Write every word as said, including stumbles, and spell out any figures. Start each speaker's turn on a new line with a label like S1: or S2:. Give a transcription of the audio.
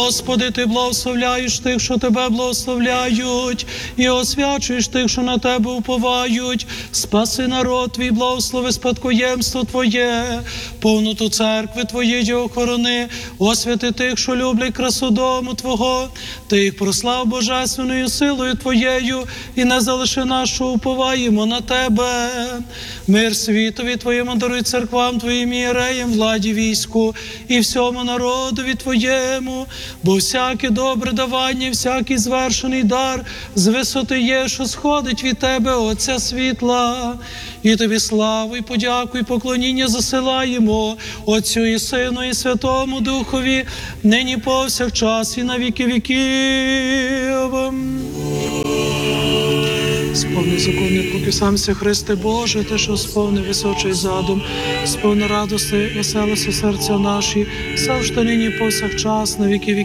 S1: Господи, Ти благословляєш тих, що Тебе благословляють, і освячуєш тих, що на Тебе уповають. Спаси народ Твій, благослови спадкоємство Твоє, повноту церкви Твоєї охорони, освяти тих, що люблять красу дому Твого. Ти їх прослав божественною силою Твоєю, і не залиши нас, що уповаємо на Тебе. Мир світові Твоєму даруй церквам Твоїм ієреям, владі війську і всьому народові Твоєму, бо всяке добре давання, всякий звершений дар з висоти є, що сходить від Тебе, Отця світла. І Тобі славу, і подяку, і поклоніння засилаємо Отцю і Сину, і Святому Духові, нині повсякчас і на віки віків. Сповни законних поки самся Христе Боже, Те, що сповни височий задум, сповни радости, веселості серця наші, завжди нині повсякчас на віки віків.